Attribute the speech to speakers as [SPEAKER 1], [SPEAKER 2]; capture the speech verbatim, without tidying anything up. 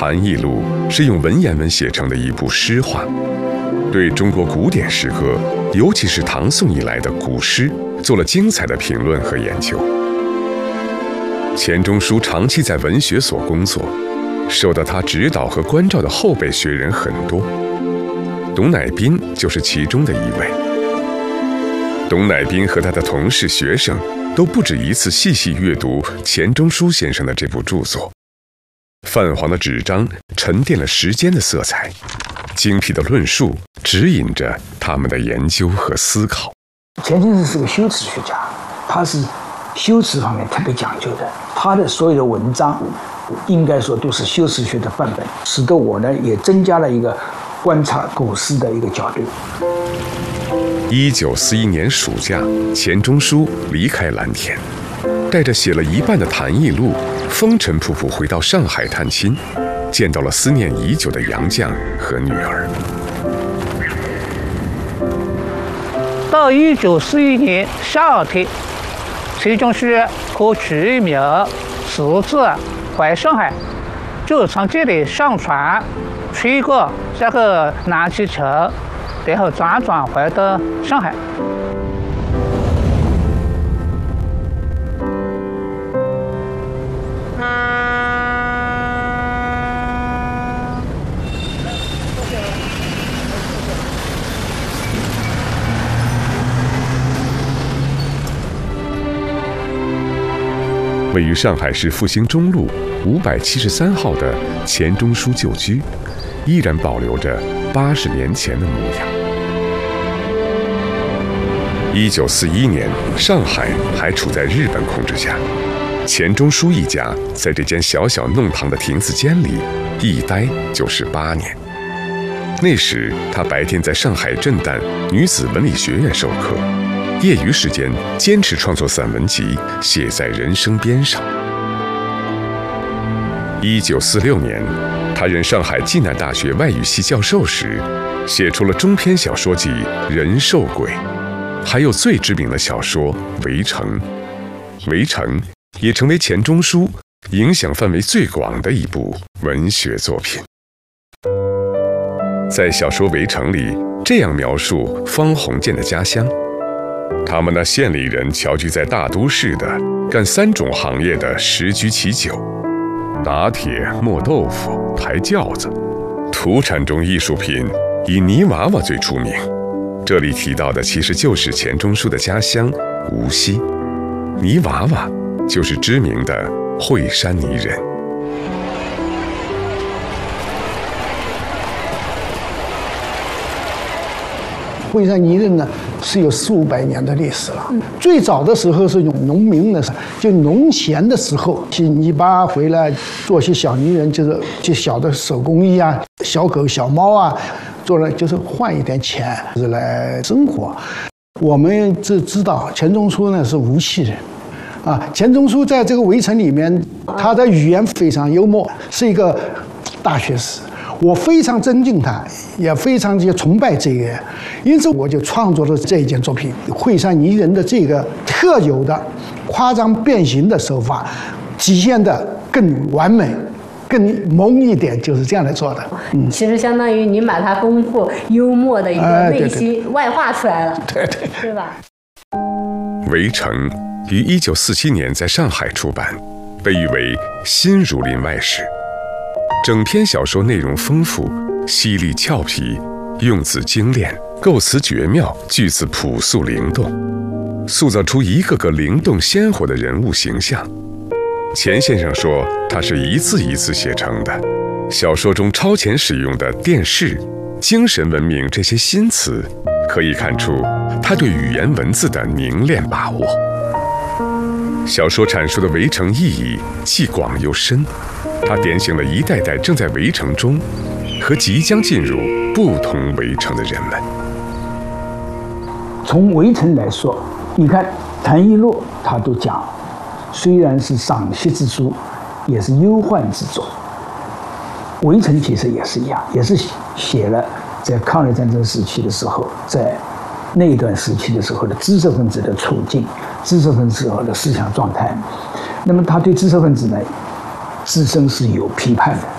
[SPEAKER 1] 谈艺录》是用文言文写成的一部诗话，对中国古典诗歌，尤其是唐宋以来的古诗，做了精彩的评论和研究。钱钟书长期在文学所工作，受到他指导和关照的后辈学人很多，董乃宾就是其中的一位。董乃宾和他的同事学生都不止一次细细阅读钱钟书先生的这部著作，泛黄的纸张沉淀了时间的色彩，精辟的论述指引着他们的研究和思考。
[SPEAKER 2] 钱先生是个修辞学家，他是修辞方面特别讲究的，他的所有的文章应该说都是修辞学的范本，使得我呢也增加了一个观察古诗的一个角度。
[SPEAKER 1] 一九四一年暑假，钱钟书离开蓝田，带着写了一半的《谈艺录》，风尘仆仆回到上海探亲，见到了思念已久的杨绛和女儿。
[SPEAKER 3] 到一九四一年夏天，钱钟书和曲苗私自回上海，就从这里上船，去过这个南极洲，然后辗转回到上海。
[SPEAKER 1] 位于上海市复兴中路五百七十三号的钱钟书旧居，依然保留着八十年前的模样。一九四一年，上海还处在日本控制下，钱钟书一家在这间小小弄堂的亭子间里一待就是八年。那时，他白天在上海震旦女子文理学院授课，业余时间坚持创作散文集，写在人生边上。一九四六年，他任上海暨南大学外语系教授时，写出了中篇小说集《人兽鬼》，还有最知名的小说《围城》。《围城》也成为钱钟书影响范围最广的一部文学作品。在小说《围城》里，这样描述方鸿渐的家乡。他们那县里人侨居在大都市的，干三种行业的十居其九：打铁、磨豆腐、抬轿子。土产中艺术品以泥娃娃最出名。这里提到的其实就是钱钟书的家乡无锡，泥娃娃就是知名的惠山泥人。
[SPEAKER 2] 惠山泥人呢是有四五百年的历史了。嗯、最早的时候是用农民的，就农闲的时候去泥巴回来做些小泥人，就是就小的手工艺啊，小狗小猫啊，做了就是换一点钱，就是来生活。我们只知道钱钟书呢是无锡人，啊，钱钟书在这个《围城》里面，他的语言非常幽默，是一个大学士。我非常尊敬他，也非常的崇拜这个，因此我就创作了这一件作品《惠山泥人》的这个特有的夸张变形的手法，体现的更完美、更萌一点，就是这样来做的。
[SPEAKER 4] 嗯，其实相当于您把它丰富、幽默的一个内心外化出来了，
[SPEAKER 2] 对对，
[SPEAKER 4] 是吧？
[SPEAKER 1] 《围城》于一九四七年在上海出版，被誉为新儒林外史。整篇小说内容丰富、犀利俏皮，用字精炼，构词绝妙，句子朴素灵动，塑造出一个个灵动鲜活的人物形象。钱先生说，他是一字一字写成的。小说中超前使用的电视、精神文明这些新词，可以看出他对语言文字的凝练把握。小说阐述的围城意义既广又深，它点醒了一代代正在围城中和即将进入不同围城的人们。
[SPEAKER 2] 从围城来说，你看《谈艺录》他都讲，虽然是赏析之书，也是忧患之作。围城其实也是一样，也是写了在抗日战争时期的时候，在那一段时期的时候的知识分子的处境，知识分子的思想状态。那么他对知识分子呢，自身是有批判的。